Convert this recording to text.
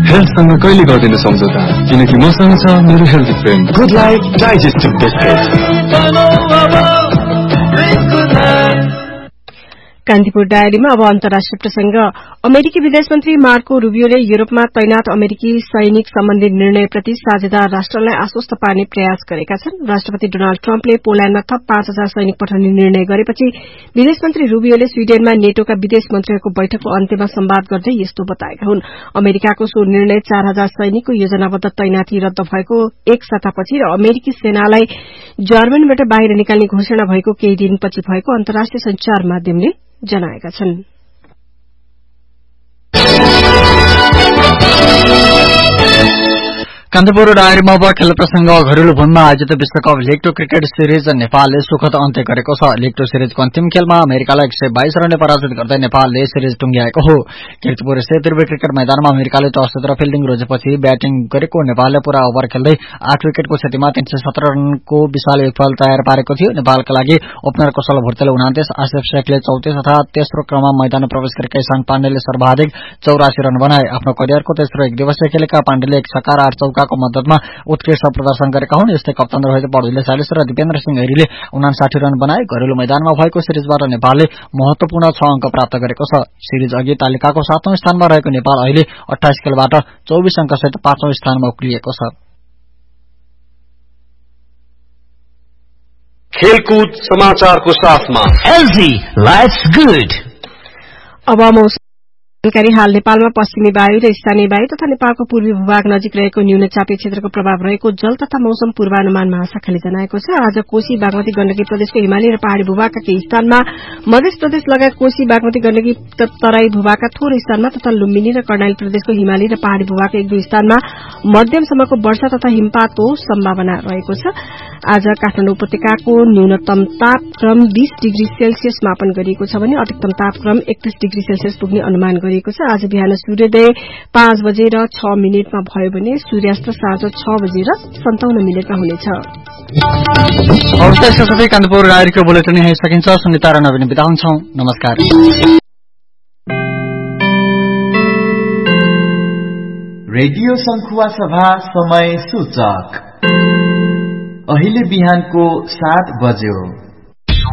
हेल्थसँग कहिले गर्दैन सम्झौता, किनकि मसँग छ मेरो healthy friend good life digestive biscuit. Kantipur डायरीमा अब अन्तर्राष्ट्रिय प्रसंग। अमेरिकी विदेश मन्त्री मार्को रूबियोले यूरोपमा तैनात अमेरिकी सैनिक सम्बन्धी निर्णयप्रति साझेदार राष्ट्रलाई आश्वस्त पार्ने प्रयास गरेका छन्। राष्ट्रपति डोनाल्ड ट्रम्पले पोल्याण्डमा थप 5,000 सैनिक पठाउने निर्णय गरेपछि विदेश मन्त्री रूबियोले स्वीडेनमा नेटोका विदेश मन्त्रीहरूको बैठकको अन्त्यमा संवाद गर्दै यस्तो बताएका हुन्। अमेरिकाको सो निर्णय 4,000 सैनिकको योजनाबद्ध तैनाथी रद्द भएको एक सप्ताहपछि र अमेरिकी सेनालाई जर्मनीबाट बाहिर निकाल्ने घोषणा भएको केही दिनपछि भएको अन्तर्राष्ट्रिय संचार माध्यमले जनाएका छन्। कान्तिपुर डायरीमा अब खेल प्रसंग। घरेलु भूमिमा आयोजित विश्वकप लीग 2 क्रिकेट सिरिज नेपालले सुखद अन्त्य गरेको छ। लीग 2 सिरिजको अन्तिम खेलमा अमेरिकालाई 122 रनले पराजित गर्दै नेपालले सिरिज टुंग्याएको हो। किर्तिपुर स्थित त्रिवे क्रिकेट मैदानमा अमेरिकाले टस जितेर फिल्डिङ रोजेपछि ब्याटिङ गरेको नेपालले पूरा ओभर खेल्दै 8 विकेटको क्षतिमा 317 रनको विशाल विफल तयार पारेको थियो। नेपालका लागि ओपनर कुशल भुर्तेले 29, आसिफ शेखले 34 तथा तेस्रो क्रममा मैदानमा प्रवेश गरेका ईशान पाण्डेले सर्वाधिक 84 रन बनाए। आफ्नो करियरको तेस्रो एक दिवसीय खेलेका पाण्डेले 1 छक्का र 8 चौकाको मद्दतमा उत्कृष्ट प्रदर्शन गरेका हुन्। यस्तै कप्तान रोहित पौडेलले 40 र दिपेन्द्र सिंह ऐरीले 59 रन बनाए। घरेलु मैदानमा भएको सिरिजबाट नेपालले महत्वपूर्ण 6 अंक प्राप्त गरेको छ। सिरिज अघि तालिकाको 7औं स्थानमा रहेको नेपाल अहिले 28 खेलबाट 24 अंकसहित 5औं स्थानमा उक्लिएको छ। खेलकुद समाचारको साथमा एलजी लाइफ्स गुड। अब मौसम जानकारी। हाल नेपालमा पश्चिमी वायु र स्थानीय वायु तथा नेपालको पूर्वी भूभाग नजिक रहेको न्यूनचापीय क्षेत्रको प्रभाव रहेको जल तथा मौसम पूर्वानुमान महाशाखाले जनाएको छ। आज कोशी बागमती गण्डकी प्रदेशको हिमाली र पहाड़ी भूभागका केही स्थानमा, मध्य प्रदेश लगायत कोशी बागमती गण्डकी तराई भूभागका थोरै स्थानमा तथा लुम्बिनी र कर्णाली प्रदेशको हिमाली र पहाड़ी भूभागका 1-2 स्थानमा मध्यमसम्मको वर्षा तथा हिमपातको सम्भावना रहेको छ। आज काठमाडौँ उपत्यकाको न्यूनतम तापक्रम 20 डिग्री सेल्सियस मापन गरिएको छ भने अधिकतम तापक्रम 31 डिग्री सेल्सियस पुग्ने अनुमान गरिएको छ। आज बिहान सूर्योदय 5 बजेर 6 मिनटमा भयो भने सूर्यास्त साँझ 6 बजेर 57 मिनटमा हुनेछ। सबै कान्तिपुर डायरीको बुलेटिन यही सकिन्छ। सुनिता र नवीन बिदा हुन्छौं। नमस्कार। रेडियो संखुवा सभा समय सूचक अहिले बिहानको 7 बज्यो।